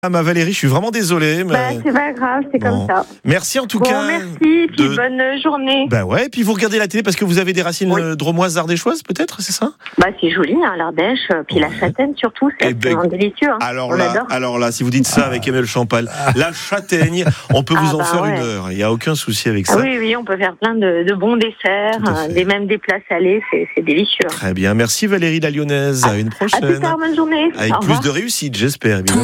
Ah, ma Valérie, je suis vraiment désolé. Mais... c'est pas grave, c'est comme ça. Merci en tout cas. Merci, puis bonne journée. Ouais, et puis vous regardez la télé parce que vous avez des racines dromoises ardéchoises, peut-être, c'est ça? C'est joli, l'Ardèche, puis la châtaigne surtout, c'est absolument délicieux. Alors là, si vous dites ça avec Emile Champal, la châtaigne, on peut vous en faire une heure. Il n'y a aucun souci avec ça. Oui, on peut faire plein de bons desserts, même des plats salés, c'est délicieux. Très bien, merci Valérie la Lyonnaise. À une prochaine. À plus tard, bonne journée. Avec plus de réussite, j'espère.